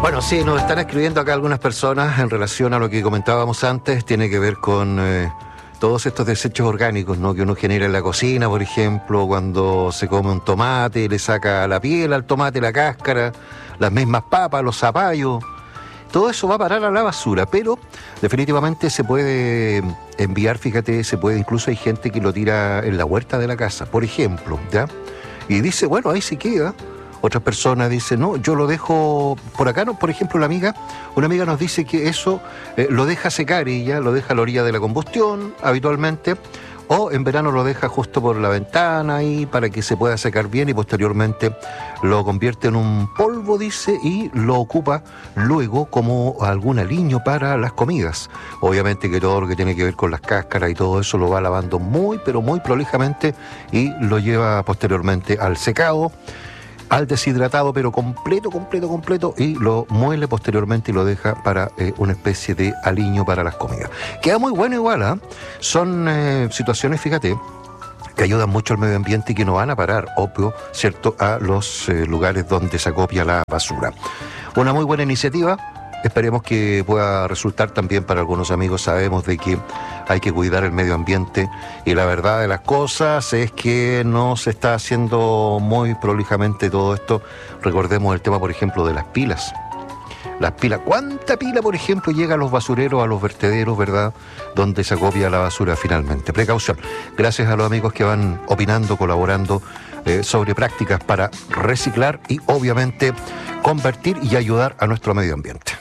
Bueno, sí, nos están escribiendo acá algunas personas en relación a lo que comentábamos antes. Tiene que ver con todos estos desechos orgánicos, ¿no?, que uno genera en la cocina, por ejemplo, cuando se come un tomate, le saca la piel al tomate, la cáscara, las mismas papas, los zapallos. Todo eso va a parar a la basura, pero definitivamente se puede enviar, fíjate, incluso hay gente que lo tira en la huerta de la casa, por ejemplo, ¿ya? Y dice, bueno, ahí se queda. Otras personas dicen, no, yo lo dejo por acá, no, por ejemplo, una amiga nos dice que eso lo deja secar ella, lo deja a la orilla de la combustión habitualmente, o en verano lo deja justo por la ventana ahí para que se pueda secar bien y posteriormente lo convierte en un polvo, dice, y lo ocupa luego como algún aliño para las comidas. Obviamente que todo lo que tiene que ver con las cáscaras y todo eso lo va lavando muy, pero muy prolijamente y lo lleva posteriormente al secado, al deshidratado, pero completo, y lo muele posteriormente y lo deja para una especie de aliño para las comidas. Queda muy bueno igual, ¿eh? Son situaciones, fíjate, que ayudan mucho al medio ambiente y que no van a parar, obvio, ¿cierto?, a los lugares donde se acopia la basura. Una muy buena iniciativa. Esperemos que pueda resultar también para algunos amigos. Sabemos de que hay que cuidar el medio ambiente y la verdad de las cosas es que no se está haciendo muy prolijamente todo esto. Recordemos el tema, por ejemplo, de las pilas. Las pilas, ¿cuánta pila, por ejemplo, llega a los basureros, a los vertederos, verdad?, donde se acopia la basura finalmente. Precaución. Gracias a los amigos que van opinando, colaborando sobre prácticas para reciclar y obviamente convertir y ayudar a nuestro medio ambiente.